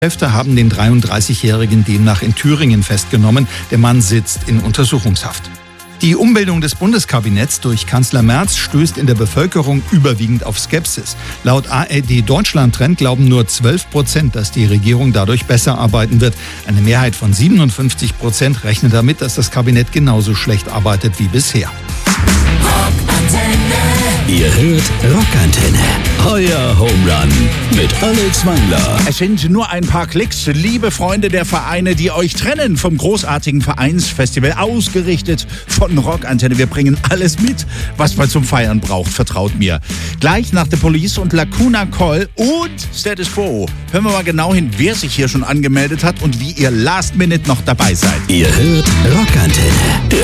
Kräfte haben den 33-Jährigen demnach in Thüringen festgenommen. Der Mann sitzt in Untersuchungshaft. Die Umbildung des Bundeskabinetts durch Kanzler Merz stößt in der Bevölkerung überwiegend auf Skepsis. Laut ARD Deutschland Trend glauben nur 12%, dass die Regierung dadurch besser arbeiten wird. Eine Mehrheit von 57% rechnet damit, dass das Kabinett genauso schlecht arbeitet wie bisher. Ihr hört Rockantenne, euer Home-Run mit Alex Wangler. Es sind nur ein paar Klicks, liebe Freunde der Vereine, die euch trennen vom großartigen Vereinsfestival, ausgerichtet von Rockantenne. Wir bringen alles mit, was man zum Feiern braucht, vertraut mir. Gleich nach The Police und Lacuna Coil und Status Quo hören wir mal genau hin, wer sich hier schon angemeldet hat und wie ihr Last Minute noch dabei seid. Ihr hört Rockantenne.